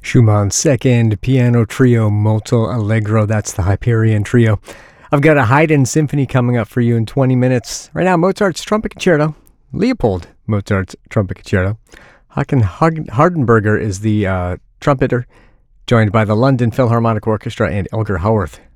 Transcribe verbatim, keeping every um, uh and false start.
Schumann's Second Piano Trio Molto Allegro. That's the Hyperion Trio. I've got a Haydn Symphony coming up for you in twenty minutes. Right now, Mozart's Trumpet Concerto. Leopold Mozart's Trumpet Concerto. Hakan Hardenberger is the uh, trumpeter, joined by the London Philharmonic Orchestra and Elgar Howarth